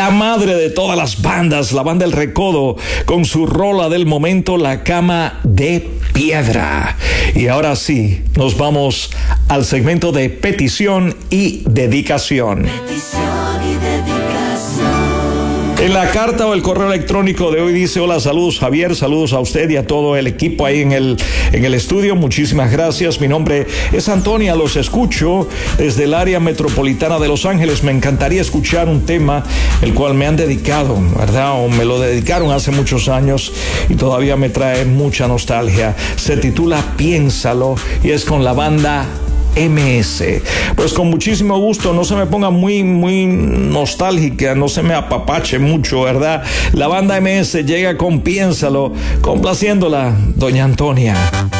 la madre de todas las bandas, la banda El Recodo, con su rola del momento, La Cama de Piedra. Y ahora sí, nos vamos al segmento de petición y dedicación. Petición y dedicación. En la carta o el correo electrónico de hoy dice: hola, saludos Javier, saludos a usted y a todo el equipo ahí en el estudio, muchísimas gracias. Mi nombre es Antonia, los escucho desde el área metropolitana de Los Ángeles. Me encantaría escuchar un tema el cual me han dedicado, ¿verdad? O me lo dedicaron hace muchos años y todavía me trae mucha nostalgia. Se titula Piénsalo y es con la banda MS. Pues con muchísimo gusto, no se me ponga muy nostálgica, no se me apapache mucho, ¿verdad? La banda MS llega con Piénsalo, complaciéndola, doña Antonia.